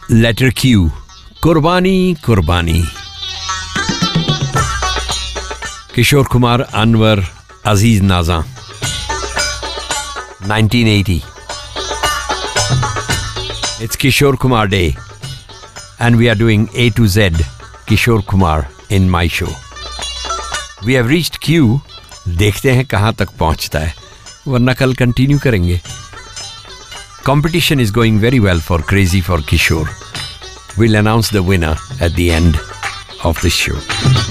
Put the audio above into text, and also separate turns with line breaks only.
Letter Q. Kurbani, Kurbani. Kishore Kumar, Anwar, Aziz Naza. 1980. It's Kishore Kumar Day. And we are doing A to Z Kishore Kumar in my show. We have reached Q. देखते हैं कहाँ तक पहुँचता है, वरना कल continue करेंगे. Competition is going very well for Crazy for Kishore. We'll announce the winner at the end of this show.